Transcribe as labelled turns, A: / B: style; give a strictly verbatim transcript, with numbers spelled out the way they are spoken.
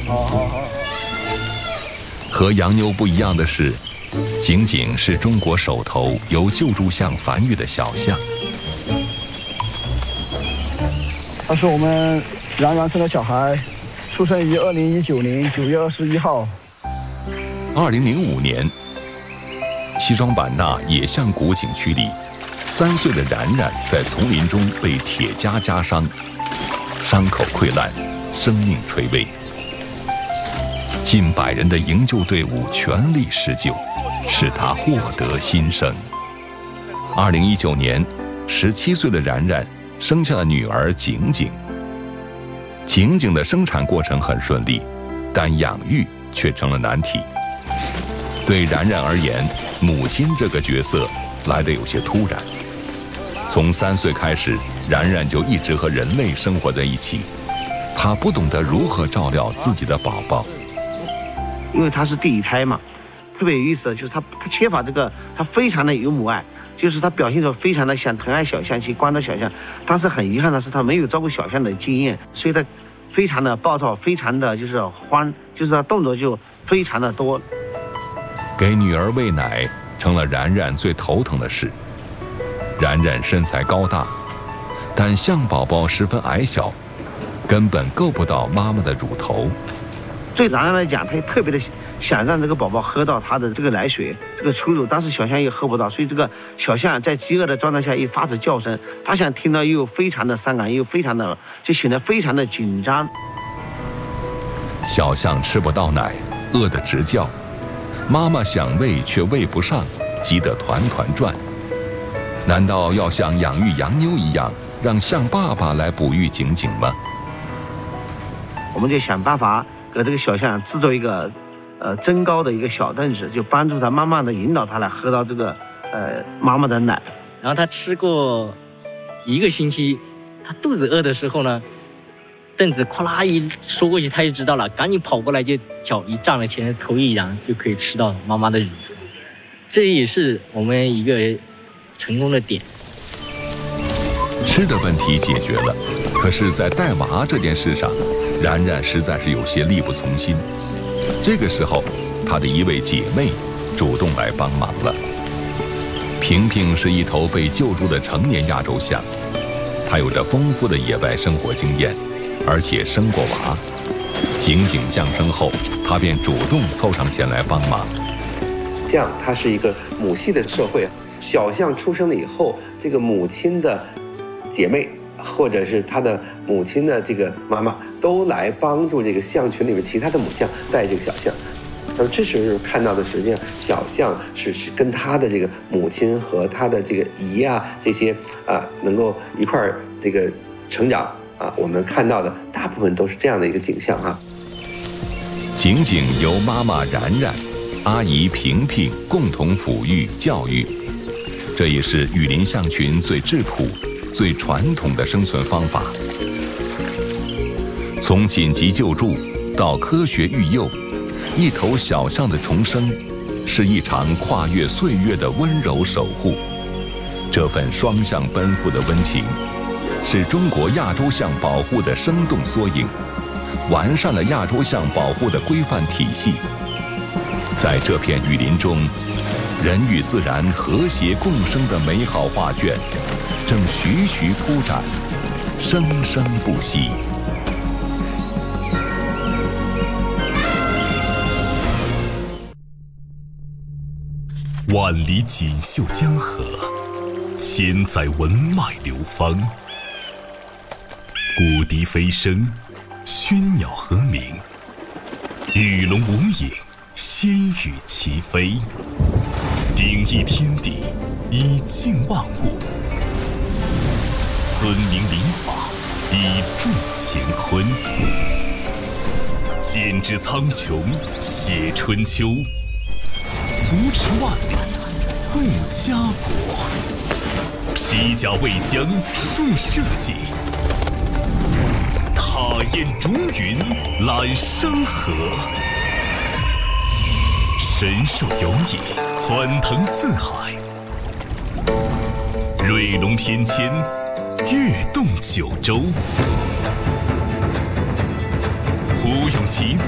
A: 好好好。
B: 和洋妞不一样的是，景景是中国首头由救助象繁育的小象。
A: 他是我们冉冉生的小孩，出生于二零一九年九月二十一号。
B: 二零零五年，西双版纳野象谷景区里，三岁的冉冉在丛林中被铁夹夹伤，伤口溃烂，生命垂危。近百人的营救队伍全力施救，使他获得新生。二零一九年，十七岁的冉冉生下了女儿景景。景景的生产过程很顺利，但养育却成了难题。对冉冉而言，母亲这个角色来得有些突然。从三岁开始，冉冉就一直和人类生活在一起，她不懂得如何照料自己的宝宝。
C: 因为他是第一胎嘛，特别有意思的就是他他缺乏这个，他非常的有母爱，就是他表现出非常的想疼爱小象，去关照小象。但是很遗憾的是，他没有照顾小象的经验，所以他非常的暴躁，非常的就是欢，就是他动作就非常的多。
B: 给女儿喂奶成了冉冉最头疼的事。冉冉身材高大，但象宝宝十分矮小，根本够不到妈妈的乳头。
C: 对冉冉来讲，他也特别的想让这个宝宝喝到他的这个奶水，这个初乳，但是小象又喝不到，所以这个小象在饥饿的状态下又发出叫声，他想听到又非常的伤感，又非常的就显得非常的紧张。
B: 小象吃不到奶，饿得直叫，妈妈想喂却喂不上，急得团团转。难道要像养育洋妞一样，让象爸爸来哺育景景吗？
C: 我们就想办法给这个小象制作一个，呃，增高的一个小凳子，就帮助它慢慢的引导它来喝到这个，呃，妈妈的奶。
D: 然后它吃过一个星期，它肚子饿的时候呢，凳子咵啦一缩过去，它就知道了，赶紧跑过来，就脚一站了前面，头一扬，就可以吃到妈妈的乳。这也是我们一个成功的点。
B: 吃的问题解决了，可是，在带娃这件事上，冉冉实在是有些力不从心。这个时候，她的一位姐妹主动来帮忙了。萍萍是一头被救助的成年亚洲象，她有着丰富的野外生活经验，而且生过娃。景景降生后，她便主动凑上前来帮忙。
E: 象它是一个母系的社会，小象出生了以后，这个母亲的姐妹，或者是他的母亲的这个妈妈，都来帮助这个象群里面其他的母象带这个小象。那么这时候看到的，实际上小象是是跟他的这个母亲和他的这个姨啊这些啊能够一块儿这个成长啊，我们看到的大部分都是这样的一个景象啊。
B: 景景由妈妈冉冉、阿姨萍萍共同抚育教育，这也是雨林象群最质朴、最传统的生存方法。从紧急救助到科学育幼，一头小象的重生，是一场跨越岁月的温柔守护。这份双向奔赴的温情，是中国亚洲象保护的生动缩影，完善了亚洲象保护的规范体系。在这片雨林中，人与自然和谐共生的美好画卷，正徐徐铺展，生生不息。
F: 万里锦绣江河，千载文脉流芳。古笛飞声，喧鸟和鸣，鱼龙无影，仙羽齐飞。鼎益天地，以静万物；尊明礼法，以助乾坤。剪纸苍穹，写春秋。扶持万里，护家国；披甲为疆，树社稷；踏烟逐云，揽山河；神兽游弋，欢腾四海；瑞龙翩跹，跃动九州；虎勇骑